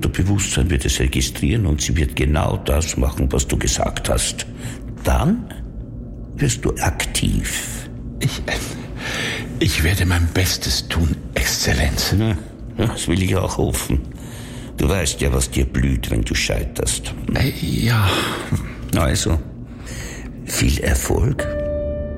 Unterbewusstsein wird es registrieren und sie wird genau das machen, was du gesagt hast. Dann wirst du aktiv. Ich werde mein Bestes tun, Exzellenz. Ja, das will ich auch hoffen. Du weißt ja, was dir blüht, wenn du scheiterst. Ja. Also, viel Erfolg.